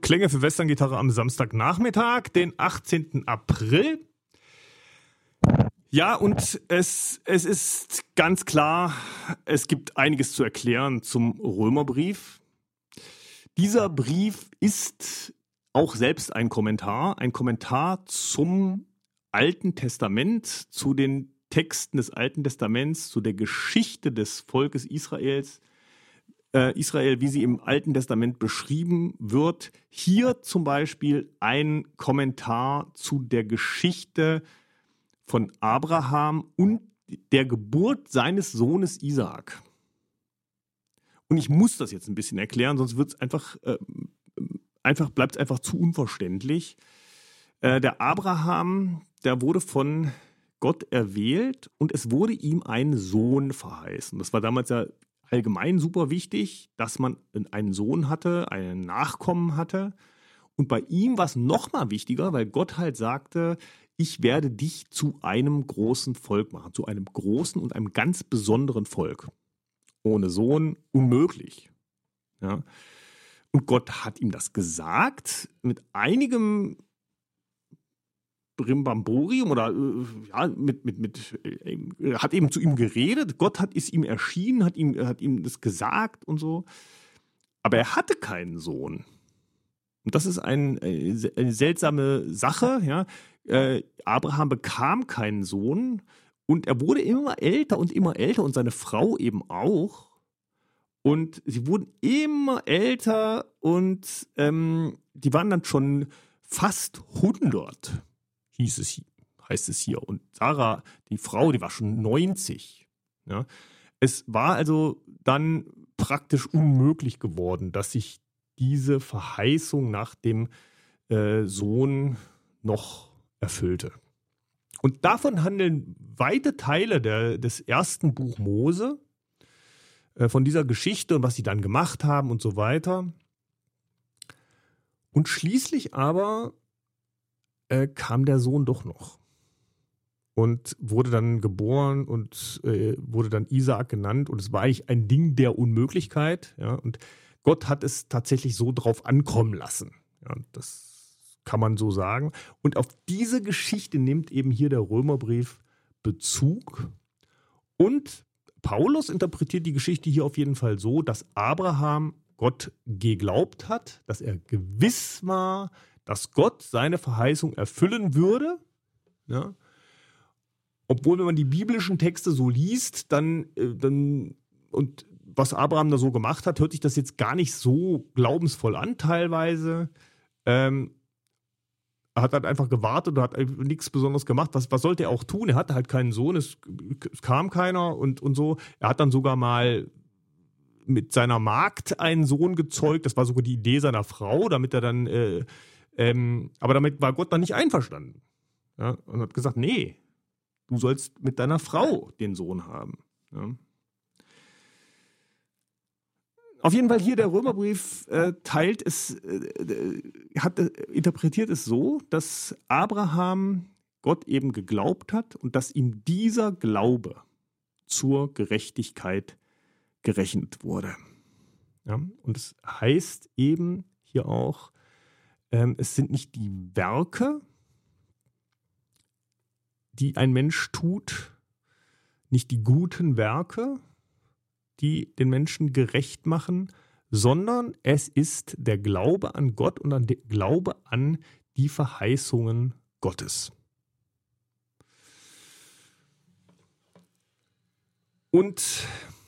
Klänge für Westerngitarre am Samstagnachmittag, den 18. April. Ja, und es ist ganz klar, es gibt einiges zu erklären zum Römerbrief. Dieser Brief ist auch selbst ein Kommentar zum Alten Testament, zu den Texten des Alten Testaments, zu der Geschichte des Volkes Israels. Israel, wie sie im Alten Testament beschrieben wird. Hier zum Beispiel ein Kommentar zu der Geschichte von Abraham und der Geburt seines Sohnes Isaak. Und ich muss das jetzt ein bisschen erklären, sonst wird es bleibt es einfach zu unverständlich. Der Abraham, der wurde von Gott erwählt und es wurde ihm ein Sohn verheißen. Das war damals ja allgemein super wichtig, dass man einen Sohn hatte, einen Nachkommen hatte. Und bei ihm war es noch mal wichtiger, weil Gott halt sagte, ich werde dich zu einem großen Volk machen, zu einem großen und einem ganz besonderen Volk. Ohne Sohn unmöglich. Ja. Und Gott hat ihm das gesagt mit einigem Brimbamborium oder hat eben zu ihm geredet. Gott ist ihm erschienen, hat ihm das gesagt und so. Aber er hatte keinen Sohn. Und das ist eine seltsame Sache. Ja. Abraham bekam keinen Sohn und er wurde immer älter und seine Frau eben auch. Und sie wurden immer älter und die waren dann schon fast 100. Heißt es hier. Und Sarah, die Frau, die war schon 90. Ja. Es war also dann praktisch unmöglich geworden, dass sich diese Verheißung nach dem Sohn noch erfüllte. Und davon handeln weite Teile des ersten Buch Mose, von dieser Geschichte und was sie dann gemacht haben und so weiter. Und schließlich aber kam der Sohn doch noch und wurde dann geboren und wurde dann Isaak genannt und es war eigentlich ein Ding der Unmöglichkeit, ja, und Gott hat es tatsächlich so drauf ankommen lassen, ja, das kann man so sagen, und auf diese Geschichte nimmt eben hier der Römerbrief Bezug und Paulus interpretiert die Geschichte hier auf jeden Fall so, dass Abraham Gott geglaubt hat, dass er gewiss war, dass Gott seine Verheißung erfüllen würde. Ja. Obwohl, wenn man die biblischen Texte so liest, dann und was Abraham da so gemacht hat, hört sich das jetzt gar nicht so glaubensvoll an teilweise. Er hat halt einfach gewartet und hat nichts Besonderes gemacht. Was sollte er auch tun? Er hatte halt keinen Sohn, es kam keiner und so. Er hat dann sogar mal mit seiner Magd einen Sohn gezeugt. Das war sogar die Idee seiner Frau, damit er dann aber damit war Gott dann nicht einverstanden. Ja, und hat gesagt, nee, du sollst mit deiner Frau den Sohn haben. Ja. Auf jeden Fall hier der Römerbrief interpretiert es so, dass Abraham Gott eben geglaubt hat und dass ihm dieser Glaube zur Gerechtigkeit gerechnet wurde. Ja, und es heißt eben hier auch, es sind nicht die Werke, die ein Mensch tut, nicht die guten Werke, die den Menschen gerecht machen, sondern es ist der Glaube an Gott und der Glaube an die Verheißungen Gottes. Und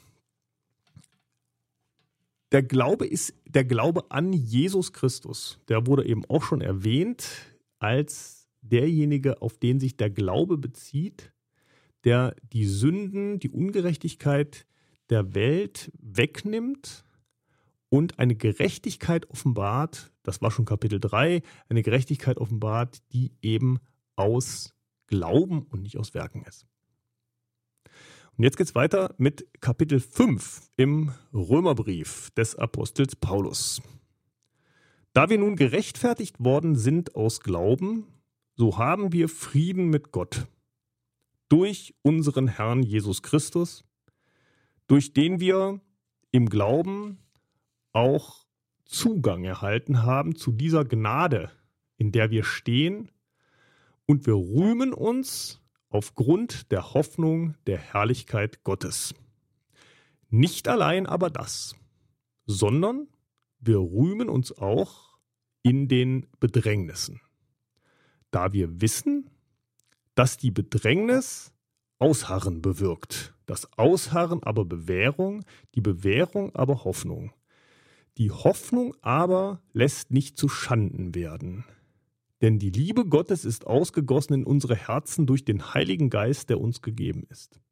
der Glaube ist der Glaube an Jesus Christus. Der wurde eben auch schon erwähnt als derjenige, auf den sich der Glaube bezieht, der die Sünden, die Ungerechtigkeit der Welt wegnimmt und eine Gerechtigkeit offenbart, das war schon Kapitel 3, eine Gerechtigkeit offenbart, die eben aus Glauben und nicht aus Werken ist. Und jetzt geht's weiter mit Kapitel 5 im Römerbrief des Apostels Paulus. Da wir nun gerechtfertigt worden sind aus Glauben, so haben wir Frieden mit Gott durch unseren Herrn Jesus Christus, durch den wir im Glauben auch Zugang erhalten haben zu dieser Gnade, in der wir stehen, und wir rühmen uns aufgrund der Hoffnung der Herrlichkeit Gottes. Nicht allein aber das, sondern wir rühmen uns auch in den Bedrängnissen, da wir wissen, dass die Bedrängnis Ausharren bewirkt. Das Ausharren aber Bewährung, die Bewährung aber Hoffnung. Die Hoffnung aber lässt nicht zu Schanden werden. Denn die Liebe Gottes ist ausgegossen in unsere Herzen durch den Heiligen Geist, der uns gegeben ist.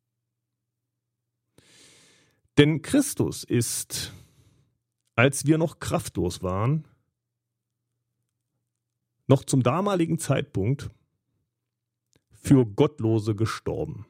Denn Christus ist, als wir noch kraftlos waren, noch zum damaligen Zeitpunkt für Gottlose gestorben.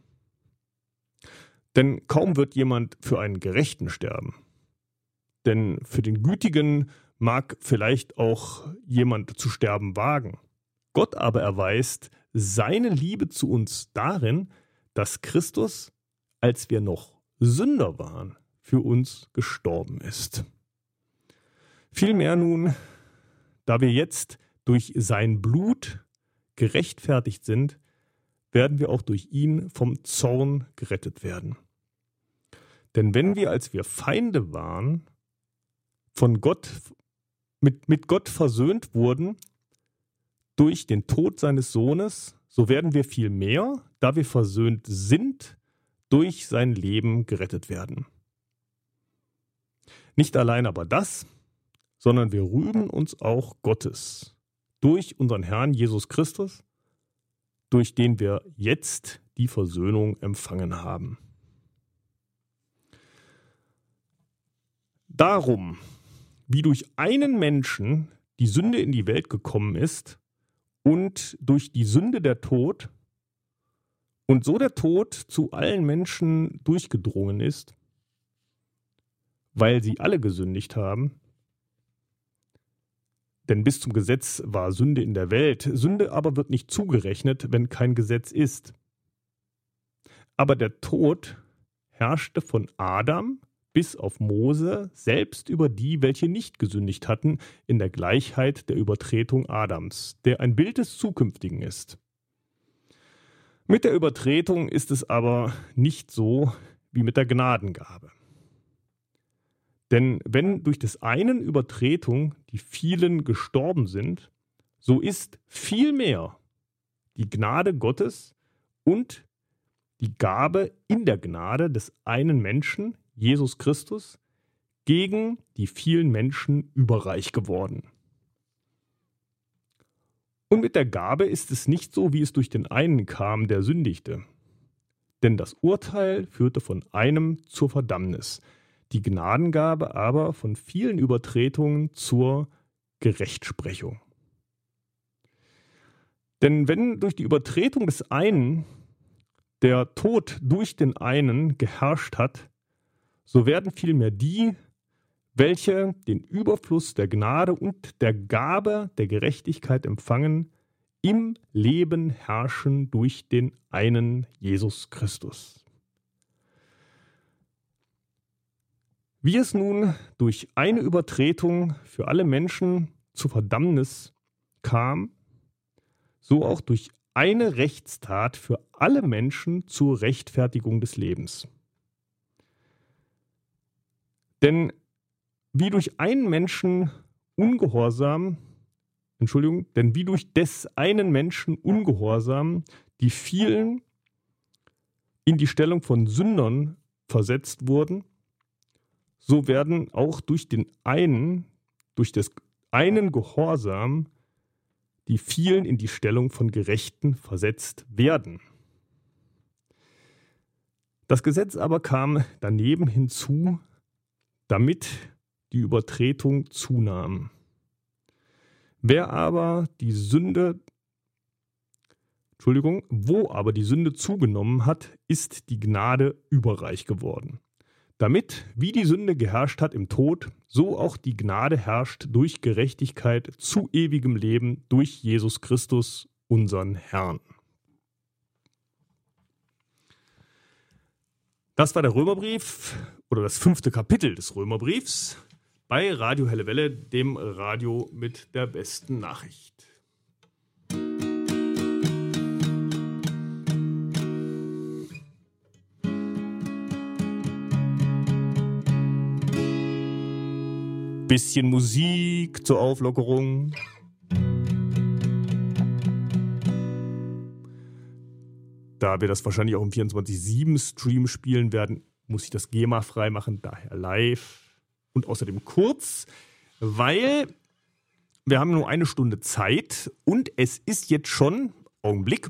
Denn kaum wird jemand für einen Gerechten sterben. Denn für den Gütigen mag vielleicht auch jemand zu sterben wagen. Gott aber erweist seine Liebe zu uns darin, dass Christus, als wir noch Sünder waren, für uns gestorben ist. Vielmehr nun, da wir jetzt durch sein Blut gerechtfertigt sind, werden wir auch durch ihn vom Zorn gerettet werden. Denn wenn wir, als wir Feinde waren, von Gott, mit Gott versöhnt wurden durch den Tod seines Sohnes, so werden wir viel mehr, da wir versöhnt sind, durch sein Leben gerettet werden. Nicht allein aber das, sondern wir rühmen uns auch Gottes durch unseren Herrn Jesus Christus, durch den wir jetzt die Versöhnung empfangen haben. Darum, wie durch einen Menschen die Sünde in die Welt gekommen ist und durch die Sünde der Tod und so der Tod zu allen Menschen durchgedrungen ist, weil sie alle gesündigt haben. Denn bis zum Gesetz war Sünde in der Welt, Sünde aber wird nicht zugerechnet, wenn kein Gesetz ist. Aber der Tod herrschte von Adam bis auf Mose, selbst über die, welche nicht gesündigt hatten, in der Gleichheit der Übertretung Adams, der ein Bild des Zukünftigen ist. Mit der Übertretung ist es aber nicht so wie mit der Gnadengabe. Denn wenn durch des einen Übertretung die vielen gestorben sind, so ist vielmehr die Gnade Gottes und die Gabe in der Gnade des einen Menschen, Jesus Christus, gegen die vielen Menschen überreich geworden. Und mit der Gabe ist es nicht so, wie es durch den einen kam, der sündigte. Denn das Urteil führte von einem zur Verdammnis, die Gnadengabe aber von vielen Übertretungen zur Gerechtsprechung. Denn wenn durch die Übertretung des einen der Tod durch den einen geherrscht hat, so werden vielmehr die, welche den Überfluss der Gnade und der Gabe der Gerechtigkeit empfangen, im Leben herrschen durch den einen Jesus Christus. Wie es nun durch eine Übertretung für alle Menschen zur Verdammnis kam, so auch durch eine Rechtstat für alle Menschen zur Rechtfertigung des Lebens. Denn wie durch einen Menschen Ungehorsam, denn wie durch des einen Menschen Ungehorsam die vielen in die Stellung von Sündern versetzt wurden, so werden auch durch des einen Gehorsam die vielen in die Stellung von Gerechten versetzt werden. Das Gesetz aber kam daneben hinzu, damit die Übertretung zunahm. Wo aber die Sünde zugenommen hat, ist die Gnade überreich geworden. Damit, wie die Sünde geherrscht hat im Tod, so auch die Gnade herrscht durch Gerechtigkeit zu ewigem Leben durch Jesus Christus, unseren Herrn. Das war der Römerbrief oder das 5. Kapitel des Römerbriefs. bei Radio Helle Welle, dem Radio mit der besten Nachricht. Bisschen Musik zur Auflockerung. Da wir das wahrscheinlich auch im 24/7-Stream spielen werden, muss ich das GEMA frei machen, daher live. Und außerdem kurz, weil wir haben nur 1 Stunde Zeit und es ist jetzt schon, Augenblick.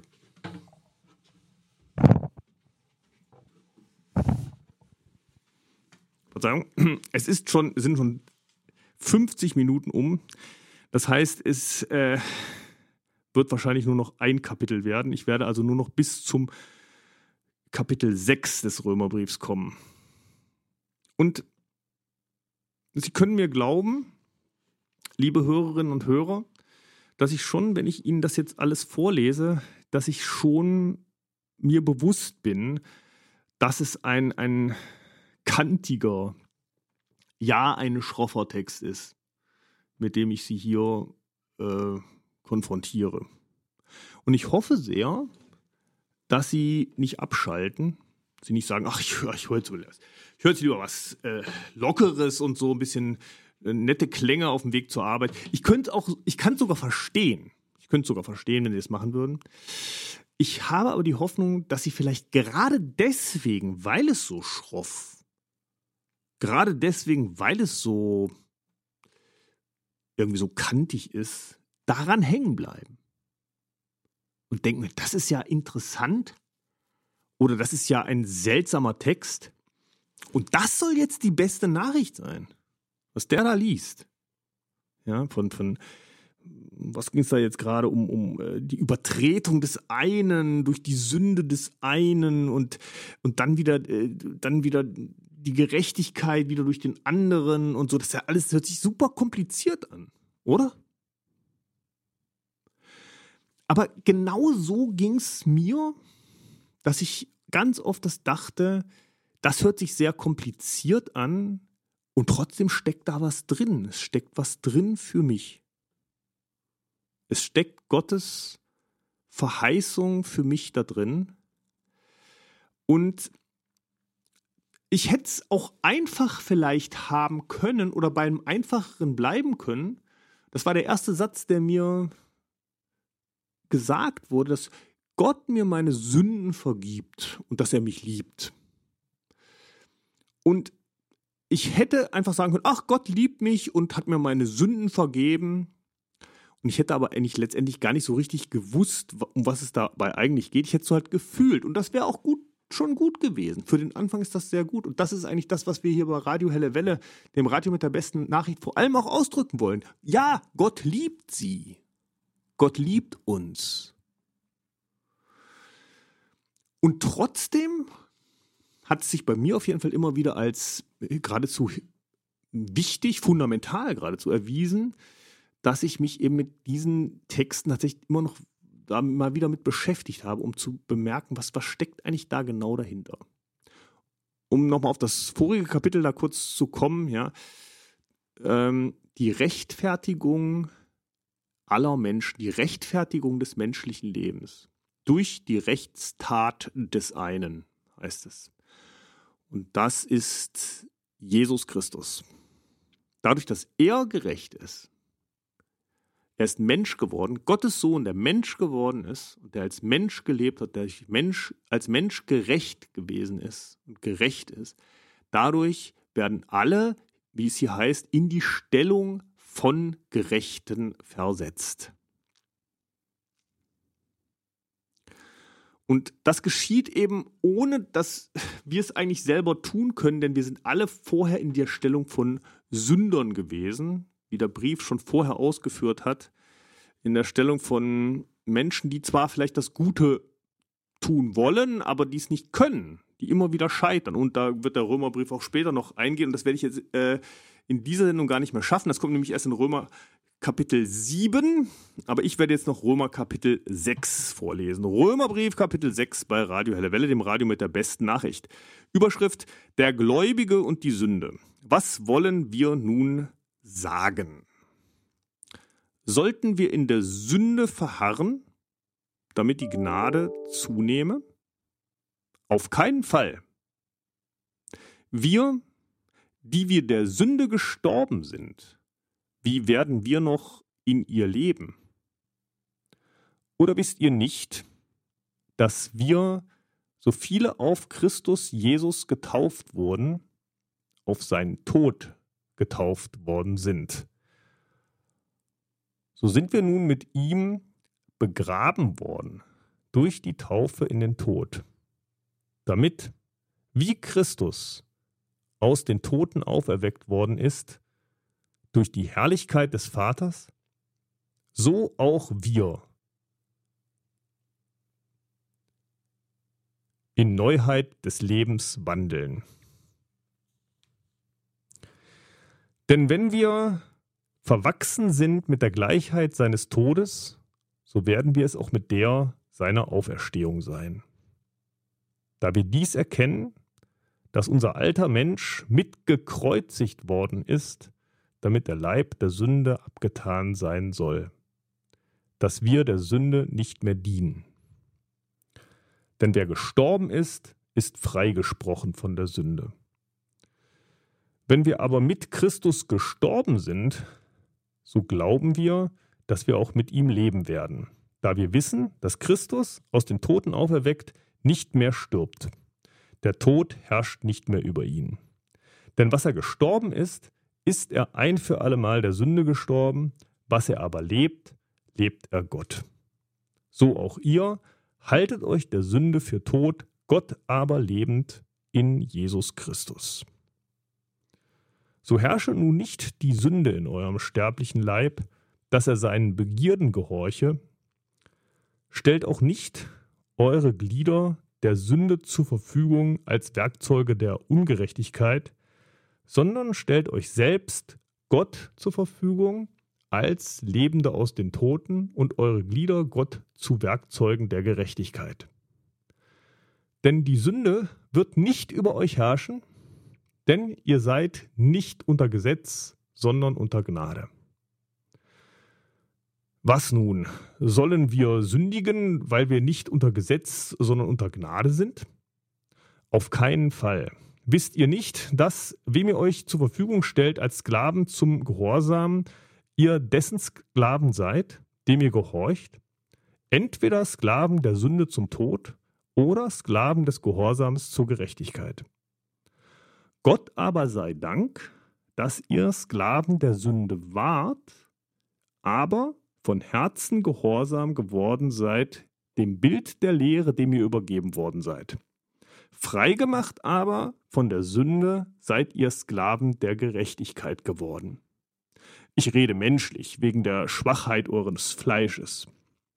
Verzeihung, es sind schon 50 Minuten um. Das heißt, es wird wahrscheinlich nur noch ein Kapitel werden. Ich werde also nur noch bis zum Kapitel 6 des Römerbriefs kommen. Und Sie können mir glauben, liebe Hörerinnen und Hörer, dass ich schon, wenn ich Ihnen das jetzt alles vorlese, dass ich schon mir bewusst bin, dass es ein kantiger, ja, ein schroffer Text ist, mit dem ich Sie hier konfrontiere. Und ich hoffe sehr, dass Sie nicht abschalten, Sie nicht sagen, ach, ich höre jetzt lieber was Lockeres und so ein bisschen nette Klänge auf dem Weg zur Arbeit. Ich kann es sogar verstehen. Wenn Sie das machen würden. Ich habe aber die Hoffnung, dass Sie vielleicht gerade deswegen, weil es so schroff, gerade deswegen, weil es so irgendwie so kantig ist, daran hängen bleiben. Und denken mir, das ist ja interessant oder das ist ja ein seltsamer Text und das soll jetzt die beste Nachricht sein, was der da liest. Ja, von was ging es da jetzt gerade um die Übertretung des einen durch die Sünde des einen und dann wieder die Gerechtigkeit wieder durch den anderen und so. Das ist ja alles, hört sich super kompliziert an, oder? Aber genau so ging es mir, dass ich ganz oft das dachte, das hört sich sehr kompliziert an und trotzdem steckt da was drin. Es steckt was drin für mich. Es steckt Gottes Verheißung für mich da drin. Und ich hätte es auch einfach vielleicht haben können oder beim Einfacheren bleiben können. Das war der erste Satz, der mir gesagt wurde, dass Gott mir meine Sünden vergibt und dass er mich liebt. Und ich hätte einfach sagen können, ach, Gott liebt mich und hat mir meine Sünden vergeben. Und ich hätte aber eigentlich letztendlich gar nicht so richtig gewusst, um was es dabei eigentlich geht. Ich hätte es so halt gefühlt. Und das wäre auch schon gut gewesen. Für den Anfang ist das sehr gut. Und das ist eigentlich das, was wir hier bei Radio Helle Welle, dem Radio mit der besten Nachricht, vor allem auch ausdrücken wollen. Ja, Gott liebt sie. Gott liebt uns. Und trotzdem hat es sich bei mir auf jeden Fall immer wieder als geradezu wichtig, fundamental geradezu erwiesen, dass ich mich eben mit diesen Texten tatsächlich immer noch da mal wieder mit beschäftigt habe, um zu bemerken, was steckt eigentlich da genau dahinter. Um nochmal auf das vorige Kapitel da kurz zu kommen, ja, die Rechtfertigung aller Menschen, die Rechtfertigung des menschlichen Lebens durch die Rechtstat des einen, heißt es. Und das ist Jesus Christus. Dadurch, dass er gerecht ist, er ist Mensch geworden, Gottes Sohn, der Mensch geworden ist und der als Mensch gelebt hat, der als Mensch gerecht gewesen ist und gerecht ist. Dadurch werden alle, wie es hier heißt, in die Stellung von Gerechten versetzt. Und das geschieht eben, ohne dass wir es eigentlich selber tun können, denn wir sind alle vorher in der Stellung von Sündern gewesen, wie der Brief schon vorher ausgeführt hat, in der Stellung von Menschen, die zwar vielleicht das Gute tun wollen, aber die es nicht können, die immer wieder scheitern. Und da wird der Römerbrief auch später noch eingehen und das werde ich jetzt in dieser Sendung gar nicht mehr schaffen. Das kommt nämlich erst in Römer Kapitel 7, aber ich werde jetzt noch Römer Kapitel 6 vorlesen. Römerbrief Kapitel 6 bei Radio Helle Welle, dem Radio mit der besten Nachricht. Überschrift: Der Gläubige und die Sünde. was wollen wir nun sagen? Sollten wir in der Sünde verharren, damit die Gnade zunehme? Auf keinen Fall. Wir, die wir der Sünde gestorben sind, wie werden wir noch in ihr leben? Oder wisst ihr nicht, dass wir, so viele auf Christus Jesus getauft wurden, auf seinen Tod getauft worden sind? So sind wir nun mit ihm begraben worden durch die Taufe in den Tod, damit, wie Christus aus den Toten auferweckt worden ist, durch die Herrlichkeit des Vaters, so auch wir in Neuheit des Lebens wandeln. Denn wenn wir verwachsen sind mit der Gleichheit seines Todes, so werden wir es auch mit der seiner Auferstehung sein. Da wir dies erkennen, dass unser alter Mensch mitgekreuzigt worden ist, damit der Leib der Sünde abgetan sein soll, dass wir der Sünde nicht mehr dienen. Denn wer gestorben ist, ist freigesprochen von der Sünde. Wenn wir aber mit Christus gestorben sind, so glauben wir, dass wir auch mit ihm leben werden, da wir wissen, dass Christus aus den Toten auferweckt nicht mehr stirbt. Der Tod herrscht nicht mehr über ihn. Denn was er gestorben ist, ist er ein für allemal der Sünde gestorben, was er aber lebt, lebt er Gott. So auch ihr, haltet euch der Sünde für tot, Gott aber lebend in Jesus Christus. So herrsche nun nicht die Sünde in eurem sterblichen Leib, dass er seinen Begierden gehorche. Stellt auch nicht eure Glieder der Sünde zur Verfügung als Werkzeuge der Ungerechtigkeit, sondern stellt euch selbst Gott zur Verfügung als Lebende aus den Toten und eure Glieder Gott zu Werkzeugen der Gerechtigkeit. Denn die Sünde wird nicht über euch herrschen, denn ihr seid nicht unter Gesetz, sondern unter Gnade. Was nun? Sollen wir sündigen, weil wir nicht unter Gesetz, sondern unter Gnade sind? Auf keinen Fall. Wisst ihr nicht, dass, wem ihr euch zur Verfügung stellt als Sklaven zum Gehorsam, ihr dessen Sklaven seid, dem ihr gehorcht? Entweder Sklaven der Sünde zum Tod oder Sklaven des Gehorsams zur Gerechtigkeit. Gott aber sei Dank, dass ihr Sklaven der Sünde wart, aber von Herzen gehorsam geworden seid, dem Bild der Lehre, dem ihr übergeben worden seid. Freigemacht aber von der Sünde seid ihr Sklaven der Gerechtigkeit geworden. Ich rede menschlich, wegen der Schwachheit eures Fleisches.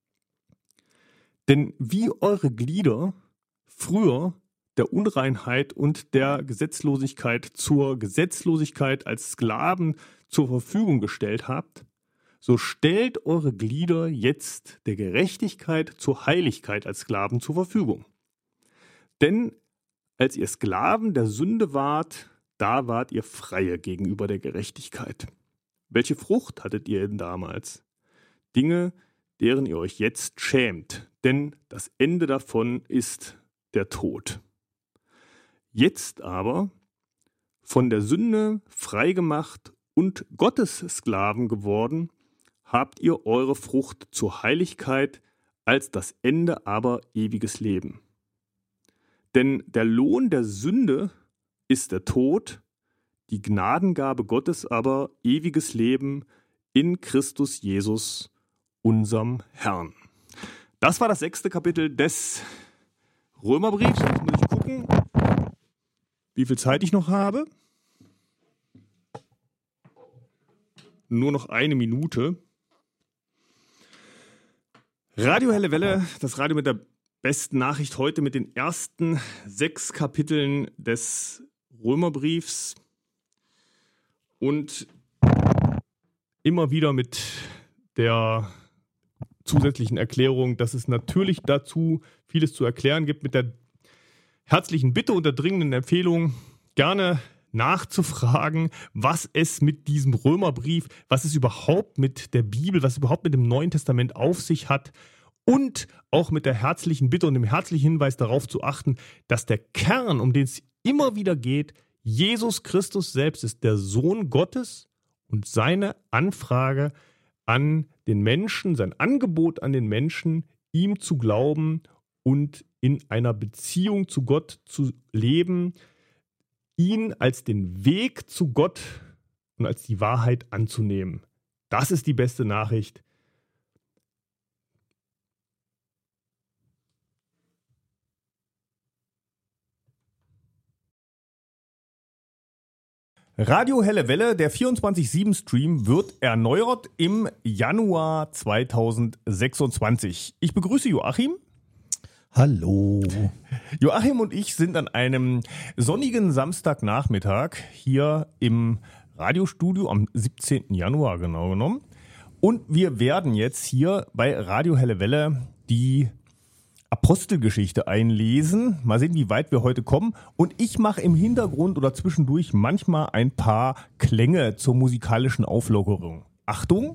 Denn wie eure Glieder früher der Unreinheit und der Gesetzlosigkeit zur Gesetzlosigkeit als Sklaven zur Verfügung gestellt habt, so stellt eure Glieder jetzt der Gerechtigkeit zur Heiligkeit als Sklaven zur Verfügung. Denn als ihr Sklaven der Sünde wart, da wart ihr Freie gegenüber der Gerechtigkeit. Welche Frucht hattet ihr denn damals? Dinge, deren ihr euch jetzt schämt, denn das Ende davon ist der Tod. Jetzt aber, von der Sünde freigemacht und Gottes Sklaven geworden, habt ihr eure Frucht zur Heiligkeit, als das Ende aber ewiges Leben. Denn der Lohn der Sünde ist der Tod, die Gnadengabe Gottes aber ewiges Leben in Christus Jesus, unserem Herrn. Das war das 6. Kapitel des Römerbriefs. Jetzt muss ich gucken, wie viel Zeit ich noch habe. Nur noch 1 Minute. Radio Helle Welle, das Radio mit der besten Nachricht heute mit den ersten 6 Kapiteln des Römerbriefs und immer wieder mit der zusätzlichen Erklärung, dass es natürlich dazu vieles zu erklären gibt, mit der herzlichen Bitte und der dringenden Empfehlung, gerne nachzufragen, was es mit diesem Römerbrief, was es überhaupt mit der Bibel, was es überhaupt mit dem Neuen Testament auf sich hat und auch mit der herzlichen Bitte und dem herzlichen Hinweis darauf zu achten, dass der Kern, um den es immer wieder geht, Jesus Christus selbst ist, der Sohn Gottes, und seine Anfrage an den Menschen, sein Angebot an den Menschen, ihm zu glauben und in einer Beziehung zu Gott zu leben, ihn als den Weg zu Gott und als die Wahrheit anzunehmen. Das ist die beste Nachricht. Radio Helle Welle, der 24/7-Stream, wird erneuert im Januar 2026. Ich begrüße Joachim. Hallo. Joachim und ich sind an einem sonnigen Samstagnachmittag hier im Radiostudio am 17. Januar genau genommen. Und wir werden jetzt hier bei Radio Helle Welle die Apostelgeschichte einlesen. Mal sehen, wie weit wir heute kommen. Und ich mache im Hintergrund oder zwischendurch manchmal ein paar Klänge zur musikalischen Auflockerung. Achtung!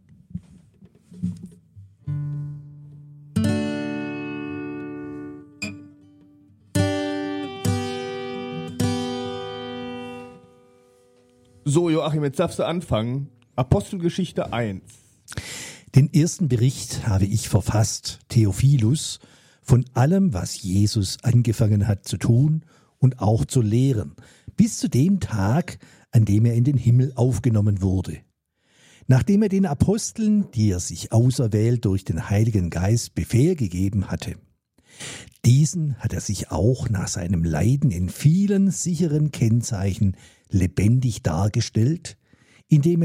So, Joachim, jetzt darfst du anfangen. Apostelgeschichte 1. Den ersten Bericht habe ich verfasst, Theophilus, von allem, was Jesus angefangen hat zu tun und auch zu lehren, bis zu dem Tag, an dem er in den Himmel aufgenommen wurde. Nachdem er den Aposteln, die er sich auserwählt durch den Heiligen Geist, Befehl gegeben hatte. Diesen hat er sich auch nach seinem Leiden in vielen sicheren Kennzeichen lebendig dargestellt, indem